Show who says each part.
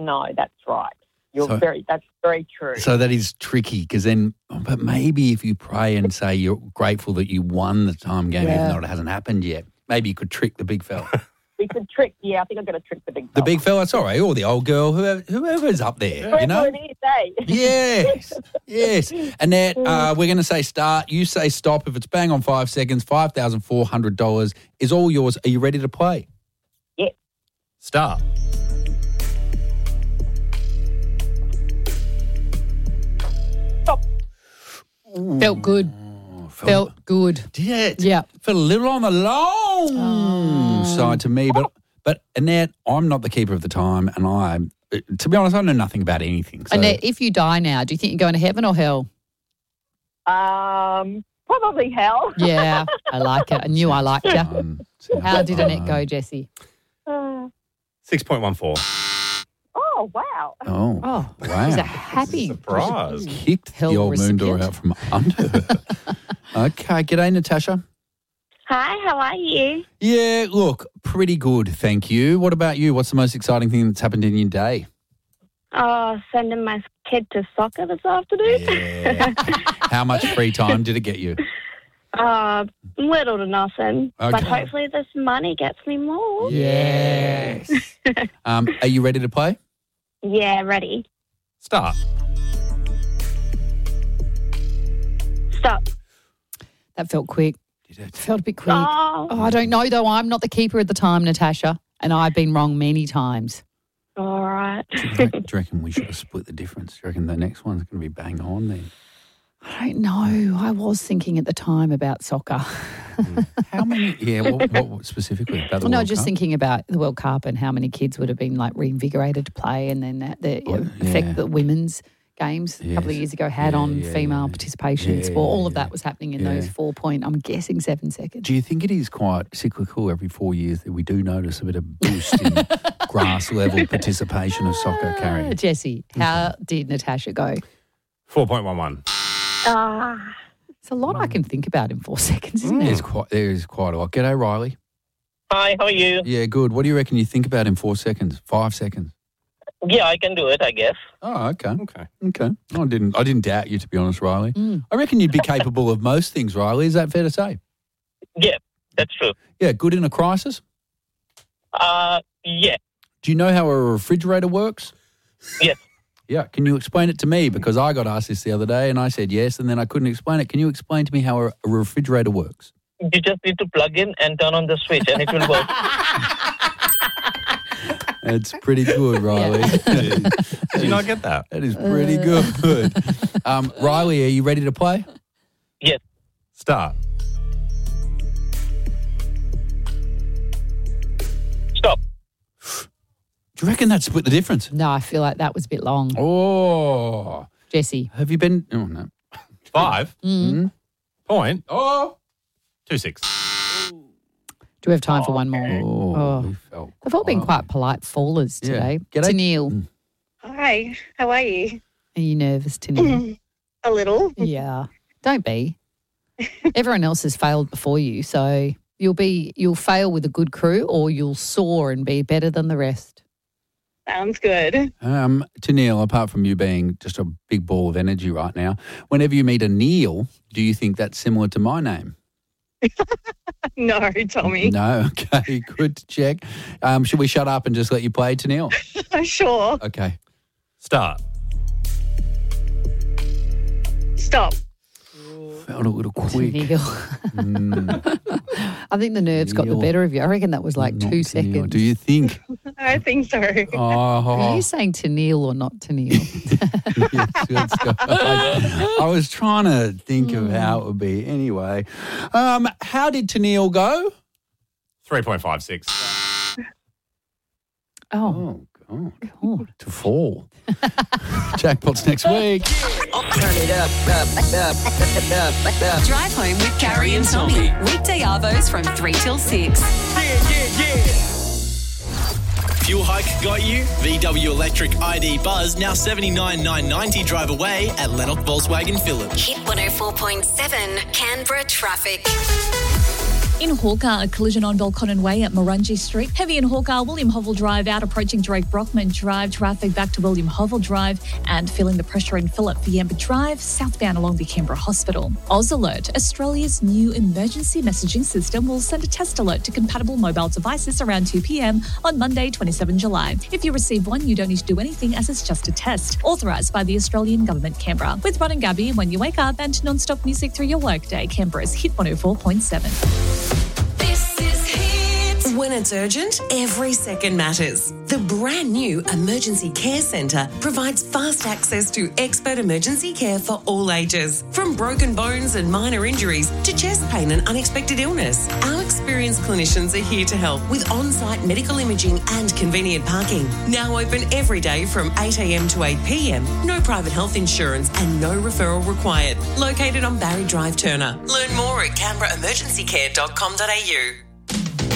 Speaker 1: No, that's right. That's very true.
Speaker 2: So that is tricky because then, but maybe if you pray and say you're grateful that you won the time game, even though it hasn't happened yet, maybe you could trick the big fella.
Speaker 1: We could trick, I think I've got to trick the big fella.
Speaker 2: The big fella, it's all right, or the old girl, whoever's up there,
Speaker 1: Whoever it is,
Speaker 2: eh? Yes. Annette, we're going to say start. You say stop. If it's bang on 5 seconds, $5,400 is all yours. Are you ready to play?
Speaker 1: Yeah.
Speaker 3: Start.
Speaker 1: Stop.
Speaker 4: Felt good. Felt good.
Speaker 2: Yeah.
Speaker 4: Yeah.
Speaker 2: Felt a little on the long side to me, but Annette, I'm not the keeper of the time, and to be honest, I know nothing about anything. So.
Speaker 4: Annette, if you die now, do you think you're going to heaven or hell?
Speaker 1: Probably hell.
Speaker 4: Yeah, I like it. I knew I liked you. How did Annette go, Jessie?
Speaker 3: 6.14.
Speaker 1: Oh, wow.
Speaker 2: Oh,
Speaker 4: wow.
Speaker 2: She's
Speaker 4: a happy
Speaker 3: surprise.
Speaker 2: Kicked
Speaker 4: Hell
Speaker 2: the old moon door
Speaker 4: recipient.
Speaker 2: out from under her. Okay, g'day, Natasha.
Speaker 5: Hi, how are you?
Speaker 2: Yeah, look, pretty good, thank you. What about you? What's the most exciting thing that's happened in your day?
Speaker 5: Sending my kid to soccer this afternoon.
Speaker 2: Yeah. How much free time did it get you?
Speaker 5: Little to nothing.
Speaker 2: Okay.
Speaker 5: But hopefully this money gets me more.
Speaker 2: Yes. Are you ready to play?
Speaker 5: Yeah, ready.
Speaker 3: Start.
Speaker 5: Stop.
Speaker 4: That felt quick. Felt a bit quick.
Speaker 5: Oh,
Speaker 4: I don't know, though. I'm not the keeper at the time, Natasha, and I've been wrong many times.
Speaker 5: all right.
Speaker 2: Do you reckon we should have split the difference? Do you reckon the next one's going to be bang on then?
Speaker 4: I don't know. I was thinking at the time about soccer.
Speaker 2: How many? Yeah, what specifically about the
Speaker 4: No,
Speaker 2: World
Speaker 4: just
Speaker 2: Cup?
Speaker 4: thinking about the World Cup and how many kids would have been like reinvigorated to play, and then the effect that women's games a couple of years ago had on female participation in sport. All of that was happening in those 7 seconds.
Speaker 2: Do you think it is quite cyclical every 4 years that we do notice a bit of boost in grass level participation of soccer, Carrie?
Speaker 4: Jessie, how did Natasha go?
Speaker 3: 4.11.
Speaker 4: It's a lot I can think about in 4 seconds, isn't it?
Speaker 2: There is quite a lot. G'day, Riley.
Speaker 6: Hi, how are you?
Speaker 2: Yeah, good. What do you reckon you think about in 4 seconds? 5 seconds?
Speaker 6: Yeah, I can do it, I guess.
Speaker 2: Oh, okay. I didn't doubt you, to be honest, Riley. I reckon you'd be capable of most things, Riley. Is that fair to say?
Speaker 6: Yeah, that's true.
Speaker 2: Yeah, good in a crisis?
Speaker 6: Yeah.
Speaker 2: Do you know how a refrigerator works?
Speaker 6: Yes.
Speaker 2: Yeah. Can you explain it to me? Because I got asked this the other day and I said yes, and then I couldn't explain it. Can you explain to me how a refrigerator works?
Speaker 6: You just need to plug in and turn on the switch and it will work.
Speaker 2: It's pretty good, Riley.
Speaker 3: Did you not get that?
Speaker 2: That is pretty good. Riley, are you ready to play?
Speaker 6: Yes.
Speaker 3: Start.
Speaker 6: Stop.
Speaker 2: Do you reckon that split the difference?
Speaker 4: No, I feel like that was a bit long.
Speaker 2: Oh.
Speaker 4: Jessie.
Speaker 2: Have you been? Oh, no.
Speaker 3: 5. Point.
Speaker 2: Oh.
Speaker 3: 26.
Speaker 4: Do we have time for one more?
Speaker 2: Oh.
Speaker 4: They've all been quite polite fallers today.
Speaker 2: Yeah. G'day.
Speaker 4: Tanil,
Speaker 5: Hi, how are you?
Speaker 4: are you nervous, Tanil?
Speaker 5: A little.
Speaker 4: Yeah. Don't be. Everyone else has failed before you, so you'll fail with a good crew or you'll soar and be better than the rest.
Speaker 5: Sounds good.
Speaker 2: Tanil, apart from you being just a big ball of energy right now, whenever you meet a Neil, do you think that's similar to my name?
Speaker 5: No, Tommy.
Speaker 2: No? Okay, good to check. Should we shut up and just let you play, Tanil?
Speaker 5: Sure.
Speaker 2: Okay.
Speaker 3: Start.
Speaker 5: Stop.
Speaker 2: Felt a little quick.
Speaker 4: Tanil. I think the nerves got the
Speaker 2: Tanil.
Speaker 4: better of you. I reckon that was like
Speaker 2: Not
Speaker 4: 2
Speaker 2: Tanil.
Speaker 4: seconds.
Speaker 2: Do you think?
Speaker 5: I think so.
Speaker 4: Are you saying Tanil or not Tanil?
Speaker 2: Yes, let's go. I was trying to think of how it would be. Anyway, how did Tanil go?
Speaker 3: 3.56.
Speaker 4: Oh,
Speaker 2: God. To fall. Jackpot's next week.
Speaker 7: Turn it up.
Speaker 8: Drive home with Carrie and Tommy. Weekday arvos from 3 till 6.
Speaker 9: Fuel hike got you? VW Electric ID Buzz now $79,990 drive away at Lennox Volkswagen Phillip.
Speaker 8: Hit 104.7 Canberra traffic.
Speaker 7: In Hawker, a collision on Belconnen Way at Murungi Street. Heavy in Hawker, William Hovell Drive out, approaching Drake Brockman Drive. Traffic back to William Hovell Drive and feeling the pressure in Phillip Viamba Drive, southbound along the Canberra Hospital. Oz Alert, Australia's new emergency messaging system, will send a test alert to compatible mobile devices around 2 p.m. on Monday, 27 July. If you receive one, you don't need to do anything as it's just a test. Authorised by the Australian Government, Canberra. With Rod and Gabby, when you wake up, and non-stop music through your workday. Canberra's Hit 104.7.
Speaker 8: When it's urgent, every second matters. The brand new Emergency Care Centre provides fast access to expert emergency care for all ages. From broken bones and minor injuries to chest pain and unexpected illness, our experienced clinicians are here to help with on-site medical imaging and convenient parking. Now open every day from 8 a.m. to 8 p.m. No private health insurance and no referral required. Located on Barry Drive, Turner. Learn more at canberraemergencycare.com.au.